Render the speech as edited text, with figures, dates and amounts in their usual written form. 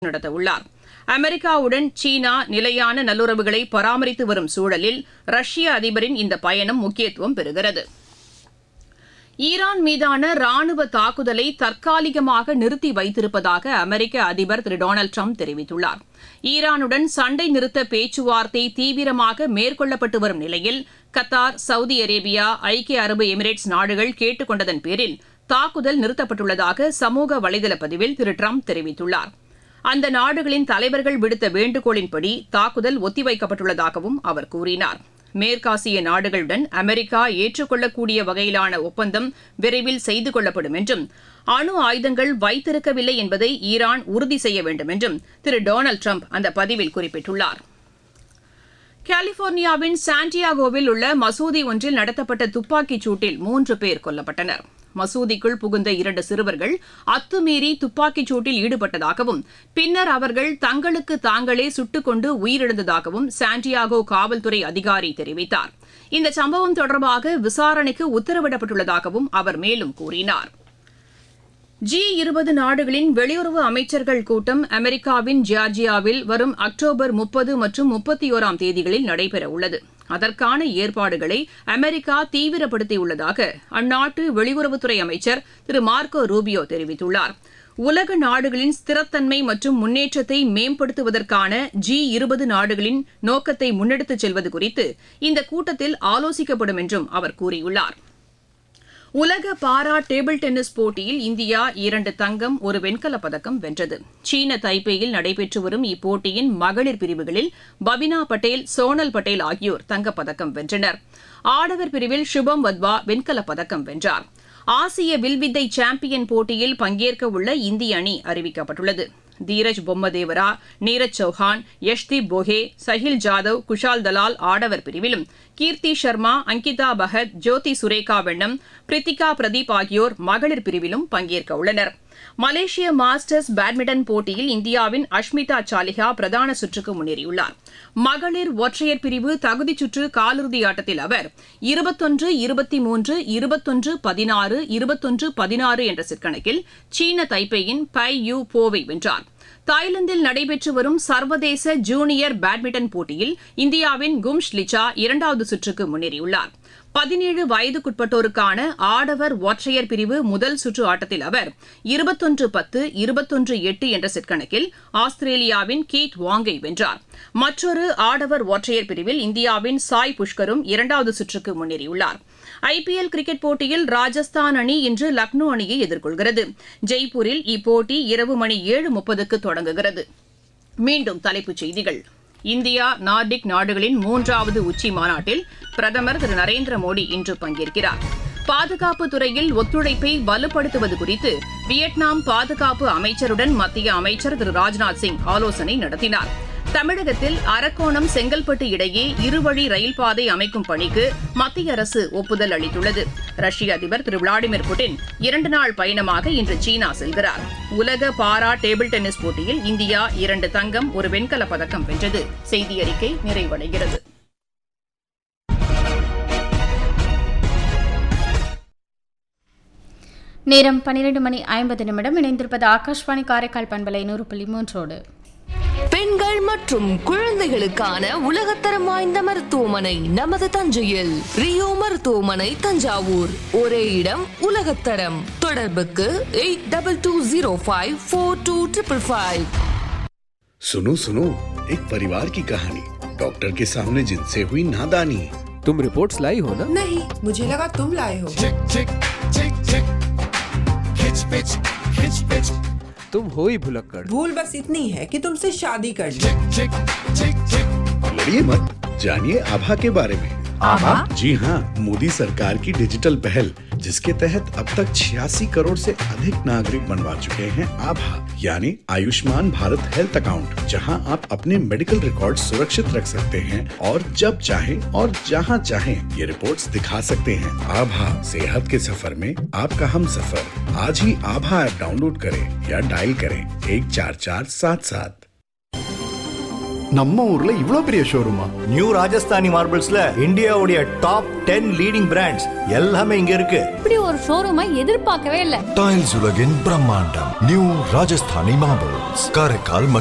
நடத்தவுள்ளார். அமெரிக்காவுடன் சீனா நிலையான நல்லுறவுகளை பராமரித்து வரும் சூழலில் ரஷ்ய அதிபரின் இந்த பயணம் முக்கியத்துவம் பெறுகிறது. ஈரான் மீதான ராணுவ தாக்குதலை தற்காலிகமாக நிறுத்தி வைத்திருப்பதாக அமெரிக்க அதிபர் திரு டொனால்டு டிரம்ப் தெரிவித்துள்ளார். ஈரானுடன் சண்டை நிறுத்த பேச்சுவார்த்தை தீவிரமாக மேற்கொள்ளப்பட்டு வரும் நிலையில் கத்தார், சவுதி அரேபியா, ஐக்கிய அரபு எமிரேட்ஸ் நாடுகள் கேட்டுக் கொண்டதன் பேரில் தாக்குதல் நிறுத்தப்பட்டுள்ளதாக சமூக வலைதள பதிவில் திரு டிரம்ப் தெரிவித்துள்ளார். அந்த நாடுகளின் தலைவர்கள் விடுத்த வேண்டுகோளின்படி தாக்குதல் ஒத்திவைக்கப்பட்டுள்ளதாகவும் அவர் கூறினார். மேற்காசிய நாடுகளுடன் அமெரிக்கா ஏற்றுக்கொள்ளக்கூடிய வகையிலான ஒப்பந்தம் விரைவில் செய்து கொள்ளப்படும் என்றும் அணு ஆயுதங்கள் வைத்திருக்கவில்லை என்பதை ஈரான் உறுதி செய்ய வேண்டும் என்றும் திரு டொனால்டு டிரம்ப் அந்த பதிவில் குறிப்பிட்டுள்ளார். கலிபோர்னியாவின் சாண்டியாகோவில் உள்ள மசூதி ஒன்றில் நடத்தப்பட்ட துப்பாக்கிச் சூட்டில் 3 பேர் கொல்லப்பட்டனர். மசூதிக்குள் புகுந்த 2 சிறுவர்கள் அத்துமீறி துப்பாக்கிச் சூட்டில் ஈடுபட்டதாகவும் பின்னர் அவர்கள் தங்களுக்கு தாங்களே சுட்டுக்கொண்டு உயிரிழந்ததாகவும் சாண்டியாகோ காவல்துறை அதிகாரி தெரிவித்தார். இந்த சம்பவம் தொடர்பாக விசாரணைக்கு உத்தரவிடப்பட்டுள்ளதாகவும் அவர் மேலும் கூறினார். G20 நாடுகளின் வெளியுறவு அமைச்சர்கள் கூட்டம் அமெரிக்காவின் ஜார்ஜியாவில் வரும் அக்டோபர் 30 மற்றும் 31 தேதிகளில் நடைபெறவுள்ளது. அதற்கான ஏற்பாடுகளை அமெரிக்கா தீவிரப்படுத்தியுள்ளதாக அந்நாட்டு வெளியுறவுத்துறை அமைச்சர் திரு மார்க்கோ ரூபியோ தெரிவித்துள்ளார். உலக நாடுகளின் ஸ்திரத்தன்மை மற்றும் முன்னேற்றத்தை மேம்படுத்துவதற்கான G20 நாடுகளின் நோக்கத்தை முன்னெடுத்துச் செல்வது குறித்து இந்த கூட்டத்தில் ஆலோசிக்கப்படும் என்றும் அவர் கூறியுள்ளார். உலக பாரா டேபிள் டென்னிஸ் போட்டியில் இந்தியா 2 தங்கம், 1 வெண்கலப் பதக்கம் வென்றது. சீன தைப்பேயில் நடைபெற்று வரும் இப்போட்டியின் மகளிர் பிரிவுகளில் பபினா பட்டேல், சோனல் பட்டேல் ஆகியோர் தங்கப்பதக்கம் வென்றனர். ஆடவர் பிரிவில் சுபம் வத்வா வெண்கலப் பதக்கம் வென்றார். ஆசிய வில்வித்தை சாம்பியன் போட்டியில் பங்கேற்க உள்ள இந்திய அணி அறிவிக்கப்பட்டுள்ளது. தீரஜ் பொம்மதேவரா, நீரஜ் சௌஹான், யஷ்தீப் போஹே, சஹில் ஜாதவ், குஷால் தலால் ஆடவர் பிரிவிலும், கீர்த்தி சர்மா, அங்கிதா பகத், ஜோதி சுரேகா வெண்ணம், பிரித்திகா பிரதீப் ஆகியோர் மகளிர் பிரிவிலும் பங்கேற்க உள்ளனர். மலேசிய மாஸ்டர்ஸ் பேட்மிண்டன் போட்டியில் இந்தியாவின் அஷ்மிதா சாலிஹா பிரதான சுற்றுக்கு முன்னேறியுள்ளார். மகளிர் ஒற்றையர் பிரிவு தகுதிச் சுற்று காலிறுதி ஆட்டத்தில் அவர் 21-23, 21-16, 21-16 என்ற செட் கணக்கில் சீன தைப்பேயின் பை யூ போவை வென்றார். தாய்லாந்தில் நடைபெற்று வரும் சர்வதேச ஜூனியர் பேட்மிண்டன் போட்டியில் இந்தியாவின் கும்ஷ் லிச்சா 2வது சுற்றுக்கு முன்னேறியுள்ளார். 17 வயதுக்குட்பட்டோருக்கான ஆடவர் ஒற்றையர் பிரிவு முதல் சுற்று ஆட்டத்தில் அவர் 21-10, 21-8 என்ற செட் கணக்கில் ஆஸ்திரேலியாவின் கீத் வாங்கை வென்றார். மற்றொரு ஆடவர் ஒற்றையர் பிரிவில் இந்தியாவின் சாய் புஷ்கரும் 2வது சுற்றுக்கு முன்னேறியுள்ளார். IPL கிரிக்கெட் போட்டியில் ராஜஸ்தான் அணி இன்று லக்னோ அணியை எதிர்கொள்கிறது. ஜெய்ப்பூரில் இப்போட்டி இரவு மணி 7:30க்கு தொடங்குகிறது. மீண்டும் தலைப்புச் செய்திகள். இந்தியா நார்டிக் நாடுகளின் 3வது உச்சி மாநாட்டில் பிரதமர் திரு நரேந்திர மோடி இன்று பங்கேற்கிறார். பாதுகாப்பு துறையில் ஒத்துழைப்பை வலுப்படுத்துவது குறித்து வியட்நாம் பாதுகாப்பு அமைச்சருடன் மத்திய அமைச்சர் திரு ராஜ்நாத் சிங் ஆலோசனை நடத்தினார். தமிழகத்தில் அரக்கோணம், செங்கல்பட்டு இடையே இருவழி ரயில் பாதை அமைக்கும் பணிக்கு மத்திய அரசு ஒப்புதல் அளித்துள்ளது. ரஷ்ய அதிபர் திரு விளாடிமிர் புட்டின் 2 நாள் பயணமாக இன்று சீனா செல்கிறார். உலக பாரா டேபிள் டென்னிஸ் போட்டியில் இந்தியா 2 தங்கம், 1 வெண்கலப் பதக்கம் வென்றது. செய்தியறிக்கை நிறைவடைகிறது. நேரம் 12:50 இணைந்திருப்பது ஆகாஷ்வாணி காரைக்கால் பண்பலை 100.3. பெண்கள் மற்றும் குழந்தைகளுக்கான உலகத்தரம் வாய்ந்த மருத்துவமனை நமது தஞ்சையில். ரியோ மருத்துவமனை, தஞ்சாவூர். ஒரே இடம், உலகத்தரம். தொடர்புக்கு 82054255. सुनो सुनो, एक परिवार की कहानी डॉक्टर के सामने जिनसे हुई नादानी। तुम रिपोर्ट्स लाई हो ना? नहीं, मुझे लगा तुम लाए हो। चिक चिक चिक चिक, खिच पिच खिच पिच। तुम हो ही भुलक्कड़। भूल बस इतनी है कि तुमसे शादी कर ली। चिक चिक चिक चिक। लड़िए मत, जानिए आभा के बारे में। आभा? जी हाँ, मोदी सरकार की डिजिटल पहल, जिसके तहत अब तक 86 करोड़ से अधिक नागरिक बनवा चुके हैं आभा, यानी आयुष्मान भारत हेल्थ अकाउंट, जहां आप अपने मेडिकल रिकॉर्ड सुरक्षित रख सकते हैं और जब चाहें और जहां चाहें ये रिपोर्ट्स दिखा सकते हैं। आभा, सेहत के सफर में आपका हम सफर। आज ही आभा ऐप डाउनलोड करें या डायल करें 14477। நம்ம ஊர்ல இவ்ளோ பெரிய ஷோரூமா? நியூ ராஜஸ்தானி மார்பிள்ஸ்ல இந்தியாவுடைய டாப் 10 லீடிங் பிராண்ட்ஸ் எல்லாமே இங்க இருக்கு. இப்படி ஒரு ஷோரூமை எதிர்பார்க்கவே இல்ல. டைல்ஸ் உலகின் பிரம்மாண்டம் நியூ ராஜஸ்தானி மார்பிள்ஸ், காரைக்கால்